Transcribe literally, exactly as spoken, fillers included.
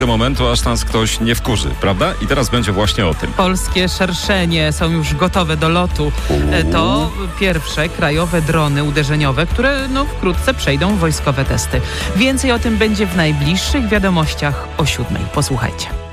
do momentu, aż nas ktoś nie wkurzy, prawda? I teraz będzie właśnie o tym. Polskie szerszenie są już gotowe do lotu. To pierwsze krajowe drony uderzeniowe, które no, wkrótce przejdą wojskowe testy. Więcej o tym będzie w najbliższych wiadomościach o siódmej. Posłuchajcie.